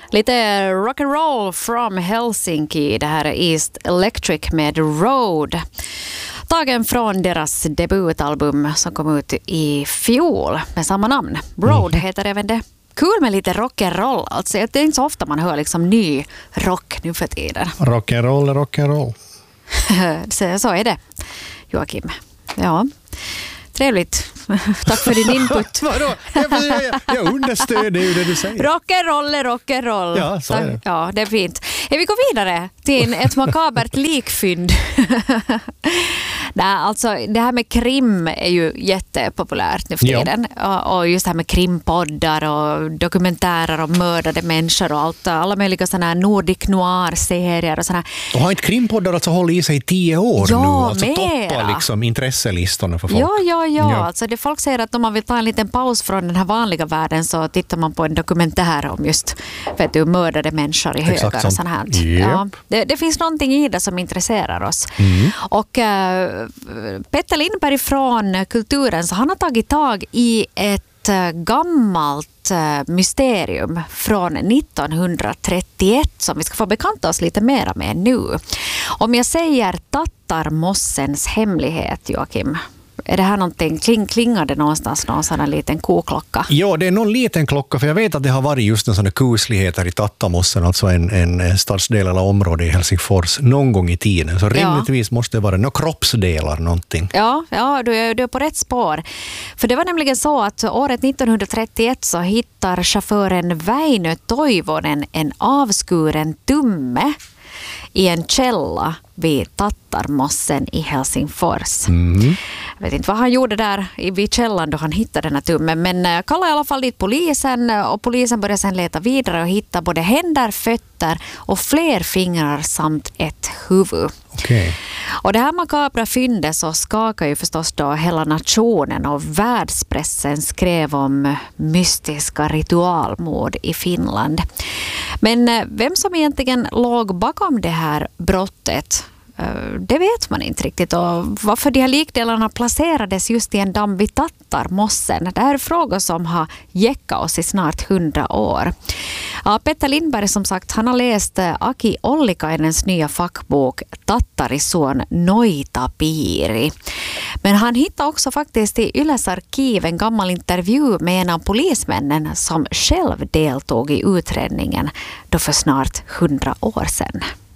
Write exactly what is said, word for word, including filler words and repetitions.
Lite rock and roll from Helsinki. Det här är East Electric med Road. Tagen från deras debutalbum som kom ut i fjol med samma namn. Road mm. heter även det. Kul med lite rock'n'roll. Alltså, det är inte så ofta man hör liksom ny rock nu för tiden. Rock'n'roll är rock'n'roll. så, så är det, Joakim. Ja, trevligt. Tack för din input. Vadå? Jag, jag, jag understöder ju det du säger. Rock'n'roll är rock'n'roll. Ja, så är det. Ja, det är fint. Vi går vidare till ett makabert likfynd. Nej, alltså, det här med krim är ju jättepopulärt nu för tiden. Ja. Och, och just det här med krimpoddar och dokumentärer om mördade människor och allt, alla möjliga sådana här Nordic noir-serier och sådana här. Och har inte krimpoddar alltså hållit i sig i tio år ja, nu? Alltså mera. Toppar liksom intresselistorna för folk. Ja, ja, ja. ja. Alltså, det folk säger att om man vill ta en liten paus från den här vanliga världen så tittar man på en dokumentär om just vet du, mördade människor i högar och sånt här. Yep. Ja, det, det finns någonting i det som intresserar oss. Mm. Och äh, Petter Lindberg från Kulturen, så han har tagit tag i ett äh, gammalt äh, mysterium från nittonhundratrettioett som vi ska få bekanta oss lite mera med nu. Om jag säger Tattarmossens hemlighet, Joakim, är det här någonting, kling, klingar det någonstans någon sån här liten koklocka? Ja, det är någon liten klocka, för jag vet att det har varit just en sån här kusligheter i Tattamossen, alltså en, en stadsdel eller område i Helsingfors, någon gång i tiden. Så rimligtvis ja. måste det vara några kroppsdelar, någonting. Ja, ja du, är, du är på rätt spår. För det var nämligen så att året nittonhundratrettioett så hittar chauffören Väinö Toivonen en avskuren tumme i en källa vid Tattarmossen i Helsingfors. Mm. Jag vet inte vad han gjorde där vid källan då han hittade den här tummen, men kallade i alla fall dit polisen, och polisen började sedan leta vidare och hitta både händer, fötter och fler fingrar samt ett huvud. Okay. Och det här makabra fyndet så skakar ju förstås då hela nationen, och världspressen skrev om mystiska ritualmord i Finland. Men vem som egentligen låg bakom det här brottet, det vet man inte riktigt, och varför de här likdelarna placerades just i en damm vid Tattarmossen. Det här är frågor som har jäckat oss i snart hundra år. Ja, Petter Lindberg, som sagt, han har läst Aki Ollikainens nya fackbok Tattarison Noitapiiri. Men han hittade också faktiskt i Yles arkiv en gammal intervju med en av polismännen som själv deltog i utredningen då för snart hundra år sedan.